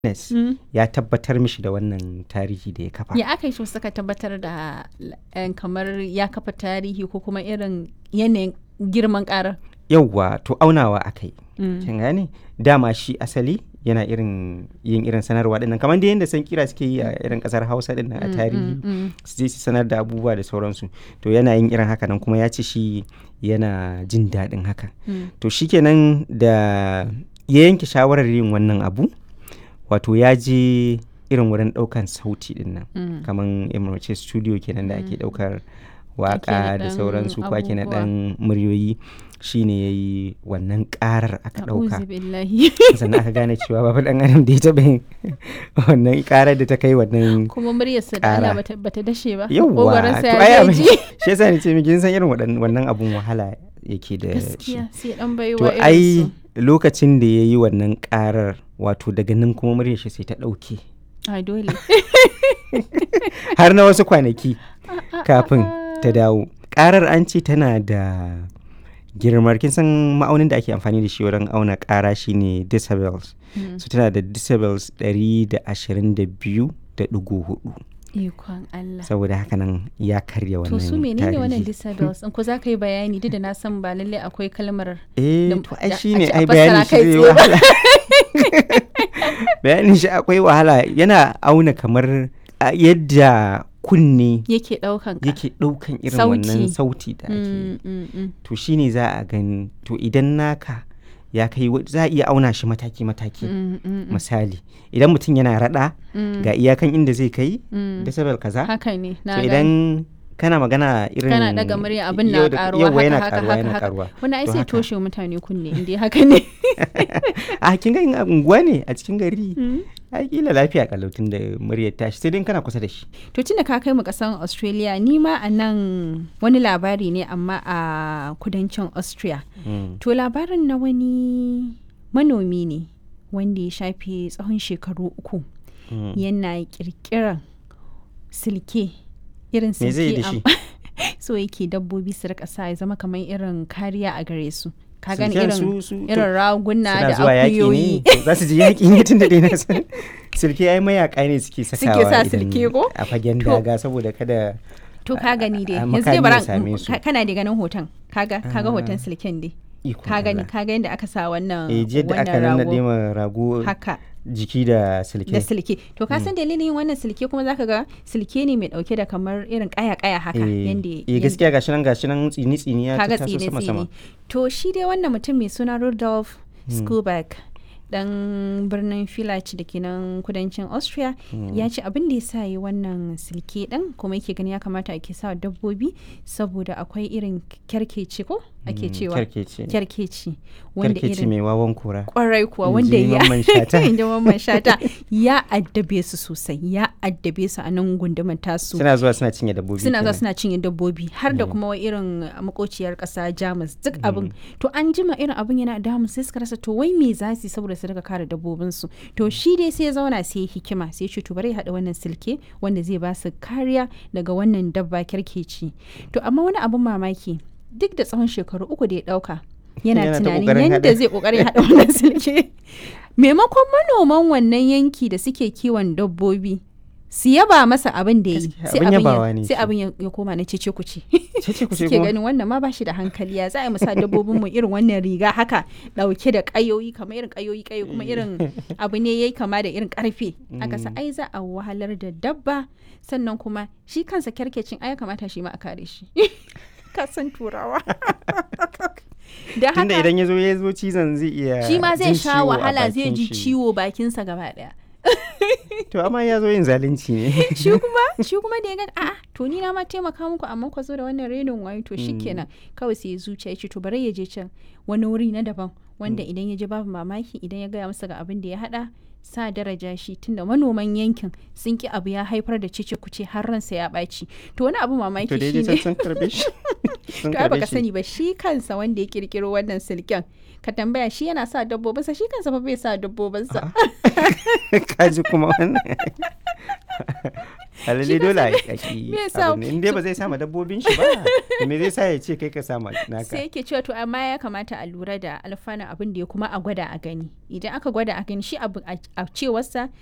Guinness Mm. ya tabbatar mishi da wannan tarihi da ya kafa. Ya aka yi su suka tabbatar da kamar ya kafa tarihi ko kuma irin yanayin girman karar? Yauwa to aunawa aka yi. Mm. Kin gane? Dama shi asali yana yin irin sanarwa dinnan kamar da yadda san kira suke yi a irin kasar Hausa dinnan a tarihi su je su sanar da abubuwa da sauransu. To yana yin irin haka nan kuma ya ce shi yana jin daɗin haka. To shikenan da ya yanke shawarar yin wannan abu, wato ya je irin wurin ɗaukan sauti dinnan kamar emirce studio kenan da ake ɗaukar waka da sauransu ko ake na ɗan muryoyi, shine ya yi wannan ƙarar aka ɗauka. Sannan aka gane cewa babu ɗan adam da ya taɓa yin wannan ƙarar da ta kai wannan kuma muryarsa da Allah bata dashe ba. Yawwa, to ai abin shi yasa ni ce miki san irin wannan abun wahala yake da shi. Gaskiya sai dan baiwa To irin ai su. lokacin da ya yi wannan ƙarar wato daga nan kuma muryar shi sai ta ɗauke Ai dole. har na wasu kwanaki kafin ta dawo. Ƙarar an ce tana da girmar, kin san ma'aunin da ake amfani da shi wurin auna ƙara shine decibels. So tana da decibels 122.4. Ikon Allah. Saboda haka nan ya karya wannan To su menene wannan tarihi. decibels? In ko za ka yi bayani duk da na san ba lalle akwai kalmar To ai shi ne a ai fassara bayanin shi kai zai tsaye ba. wahala. Bayanin shi akwai wahala, yana auna kamar yadda kunne yake daukan ka. yake ɗaukan irin Sauti. wannan sauti da ake yi. To shi ne za a gani, to idan naka ya kai za a iya auna shi mataki-mataki. Misali idan mutum yana raɗa ga iyakan inda zai kai decibel kaza. Haka ne To na gani. idan kana magana irin Kana daga murya abin na yau da- karuwa yauwa yana haka karuwa yana haka karuwa. wani ai To sai haka. toshe wa mutane kunne inda haka ne. A kin ga in a unguwa ne a cikin gari ai kila lafiya kalautin da muryar tashi sai dai kana kusa da shi. To tunda ka kai mu kasan Australia, ni ma a nan wani labari ne amma a kudancin Austria. To labarin na wani manomi ne wanda ya shafe tsawon shekaru 3 yana kirkiran silke, irin Me zai yi da silke shi? so yake dabbobi su rika sa ya zama kamar irin kariya a gare su. Ka gani Silken irin su- irin raguna suna da zuwa yaƙi akuyoyi. ne za su je yaƙi ne tun da dai na san silke ai mayaka ne suke sakawa sa idan silke ko? a fagen To. daga saboda kada To ka gani dai a yanzu dai makami bara ya same su. kana da ganin hoton kaga hoton silken dai ikon ka gani Allah. kaga yadda aka sa wannan Jiya da aka wannan nannaɗe rago ma rago haka jiki da silke. da silke. To ka san dalilin yin wannan silke kuma zaka ga silke ne mai dauke da kamar irin kaya haka yanda gaskiya gashi nan tsini ya kaga taso tsine sama sama. to shi dai wannan mutum mai suna Rudolf Skuback dan birnin Village da ke nan kudancin Austria ya ce abin da ya sa yi wannan silke din kuma yake gani ya kamata ake sa dabbobi saboda akwai irin kyarkeci ko ake cewa kyarkeci wanda Kyarkeci irin mai wawan kura. kwarai kuwa In wanda ji ya Mamman Shata. inda Mamman Shata ya addabe su sosai, ya addabe su a nan gundumar tasu. Suna zuwa suna cinye dabbobi. Suna zuwa kenan. suna cinye dabbobi har da kuma irin makociyar kasa Jamus duk abin. To an jima irin abin yana damun sai suka rasa to wai me za su yi saboda su daga kare dabbobinsu. To shi dai sai ya zauna sai ya hikima sai ya ce to bari ya haɗa wannan silke wanda zai ba su kariya daga wannan dabba kyarkeci. To amma wani abin mamaki duk da tsawon shekaru 3 da ya ɗauka yana Yana ta tunanin ƙoƙarin yadda haɗa. zai ƙoƙarin haɗa wannan silke. Maimakon manoman wannan yanki da suke kiwon dabbobi su yaba masa abin da ya yi Gaskiya, abin yabawa ne sai shi. abin ya koma na cece kuce. Cece kuce Suke kuma. ganin wannan ma bashi da hankali ya za a yi musa dabbobin mu irin wannan riga haka dauke da kayoyi kamar irin kayoyi kuma irin abu ne yayi kama da irin karfe aka sa ai za a wahalar da dabba sannan kuma shi kansa kyarkecin ai ya kamata shi ma a kare shi. Ka san turawa. Da Tunda haka idan ya zo cizon zai iya shi ma zai jin sha ciwo a wahala zai bakin ji shi. ciwo bakinsa gaba daya. To amma ya zo yin zalunci ne. shi kuma da ya ga a'a to ni na ma taimaka muku amma ku zo da wannan renin wayo to shikenan kawai sai ya zuciya ya ce to bari ya je can wani wuri na daban wanda idan ya je babu mamaki idan ya gaya masa ga abin da ya hada sa daraja shi tunda manoman yankin sun ki abu ya haifar da cece kuce har ransa ya ɓaci to wani abu mamaki To daidai shine sun karbe shi. Sun to ai karbe baka shi. sani ba shi kansa wanda ya kirkiro wannan silken ka tambaya shi yana sa dabbobinsa shi kansa fa bai sa dabbobinsa. Kaji kuma wannan. a lalle dole a yaki me yasa- in dai ba zai sama dabbobin shi ba to me zai sa ya ce kai ka sama naka. sai yake cewa to amma ya kamata a lura da alfanun abin da ya kuma a gwada a gani idan aka gwada a gani shi abu a cewarsa